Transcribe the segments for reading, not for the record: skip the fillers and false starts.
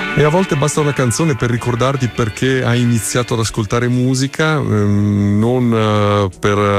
E a volte basta una canzone per ricordarti perché hai iniziato ad ascoltare musica, non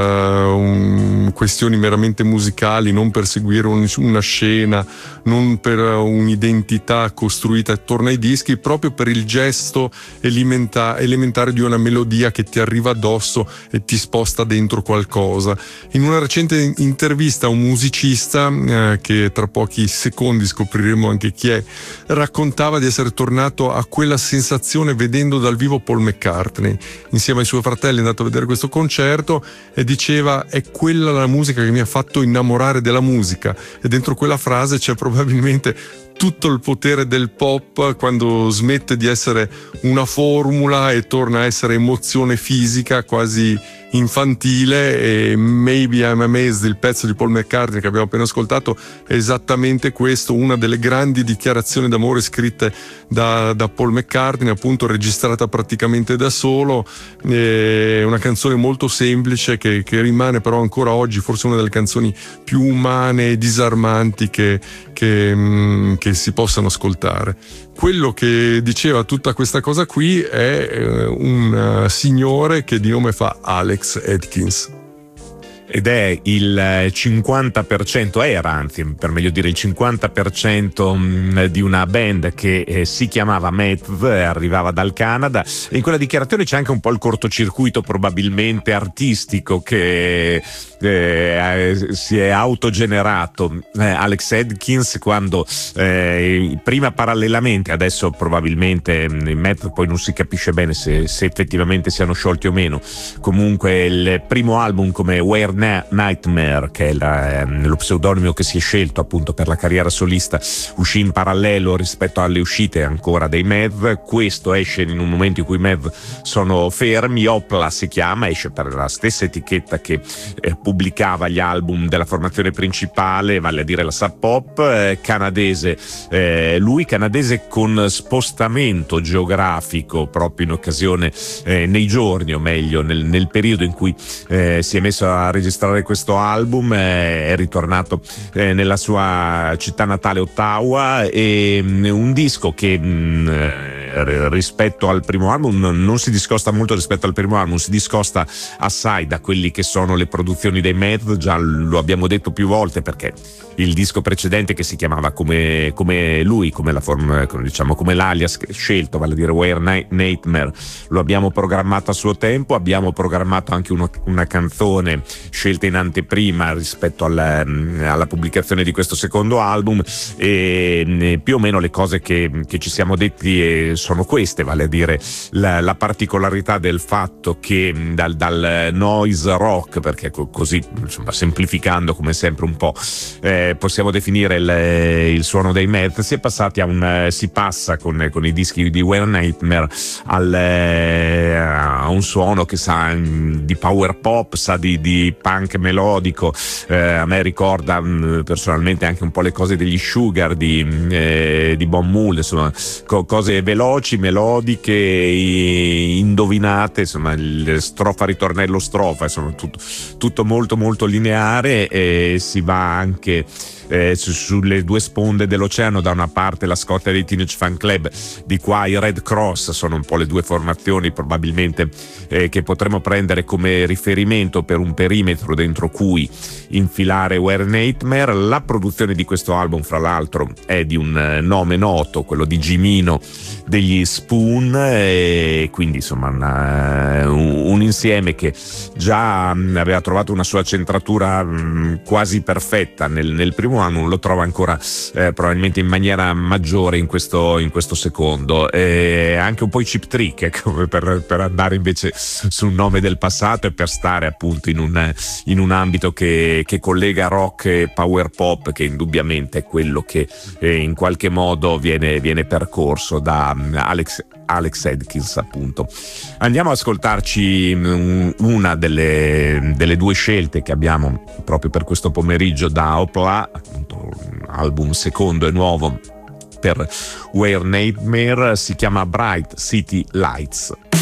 per questioni meramente musicali, non per seguire una scena, non per un'identità costruita attorno ai dischi, proprio per il gesto elementare di una melodia che ti arriva addosso e ti sposta dentro qualcosa. In una recente intervista a un musicista, che tra pochi secondi scopriremo anche chi è, raccontava di essere tornato a quella sensazione vedendo dal vivo Paul McCartney. Insieme ai suoi fratelli è andato a vedere questo concerto e diceva: è quella la musica che mi ha fatto innamorare della musica. E dentro quella frase c'è probabilmente tutto il potere del pop, quando smette di essere una formula e torna a essere emozione fisica quasi infantile. E Maybe I'm Amazed, il pezzo di Paul McCartney che abbiamo appena ascoltato, è esattamente questo, una delle grandi dichiarazioni d'amore scritte da Paul McCartney, appunto registrata praticamente da solo. È una canzone molto semplice che rimane però ancora oggi forse una delle canzoni più umane e disarmanti che si possano ascoltare. Quello che diceva tutta questa cosa qui è un signore che di nome fa Alex Atkins. Ed è il 50%, era anzi per meglio dire il 50% di una band che si chiamava Math, arrivava dal Canada, e in quella dichiarazione c'è anche un po' il cortocircuito probabilmente artistico che si è autogenerato Alex Atkins, quando prima parallelamente, adesso probabilmente i Math poi non si capisce bene se effettivamente siano sciolti o meno, comunque il primo album come Where Nightmare, che è lo pseudonimo che si è scelto appunto per la carriera solista, uscì in parallelo rispetto alle uscite ancora dei Math. Questo esce in un momento in cui i Math sono fermi. Opla si chiama, esce per la stessa etichetta che pubblicava gli album della formazione principale, vale a dire la Sub Pop. Canadese, lui canadese con spostamento geografico proprio in occasione, nei giorni o meglio nel periodo in cui si è messo a registrare questo album, è ritornato nella sua città natale Ottawa, e un disco che rispetto al primo album non si discosta molto rispetto al primo album, si discosta assai da quelli che sono le produzioni dei Math. Già lo abbiamo detto più volte, perché il disco precedente, che si chiamava come lui, come la forma, diciamo come l'alias scelto, vale a dire Where Nightmare, lo abbiamo programmato a suo tempo. Abbiamo programmato anche una canzone scelta in anteprima rispetto alla pubblicazione di questo secondo album, e più o meno le cose che ci siamo detti sono queste, vale a dire la particolarità del fatto che dal noise rock, perché così insomma semplificando come sempre un po' possiamo definire il suono dei Math, si passa con i dischi di Where Nightmare a un suono che sa di power pop, sa di punk melodico. A me ricorda personalmente anche un po' le cose degli Sugar, di Bon Mool, insomma cose veloci, melodiche, indovinate, insomma strofa, ritornello, strofa, insomma tutto molto molto lineare, e si va anche sulle due sponde dell'oceano. Da una parte la Scozia dei Teenage Fan Club, di qua i Red Cross, sono un po' le due formazioni probabilmente che potremmo prendere come riferimento per un perimetro dentro cui infilare Where Nightmare. La produzione di questo album, fra l'altro, è di un nome noto, quello di Jimino degli Spoon, e quindi insomma un insieme che già aveva trovato una sua centratura quasi perfetta nel primo anno, lo trova ancora probabilmente in maniera maggiore in questo secondo. Anche un po' i Cheap Trick, come per andare invece sul nome del passato e per stare appunto in un ambito che collega rock e power pop, che indubbiamente è quello che in qualche modo viene percorso da Alex Atkins, appunto. Andiamo ad ascoltarci una delle due scelte che abbiamo proprio per questo pomeriggio da Opla, appunto album secondo e nuovo per Where Nightmare, si chiama Bright City Lights.